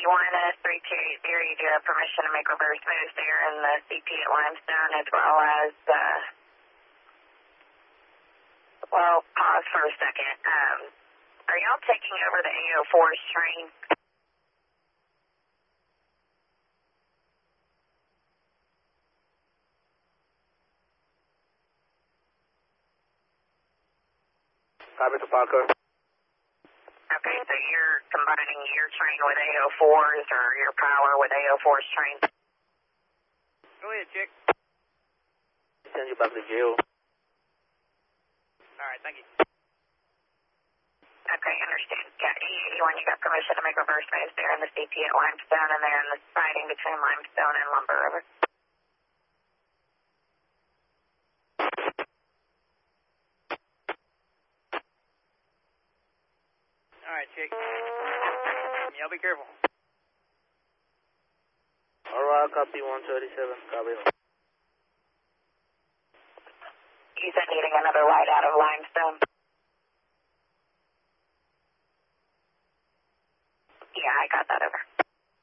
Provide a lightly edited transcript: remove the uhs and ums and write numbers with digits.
you do have permission to make reverse moves there in the CP at Limestone as well as, well, pause for a second. Are y'all taking over the AO4's train? Copy to Parker. Okay, so you're combining your train with AO4's or your power with AO4's train? Go ahead, Chick. Send you back to jail. All right, thank you. Okay, understand. Yeah, E81, you got permission to make reverse moves there in the CP at Limestone and there in the siding between Limestone and Lumber River. All right, Chick. Y'all be careful. All right, copy 137. Copy. You said needing another light out of Limestone? Yeah, I got that over.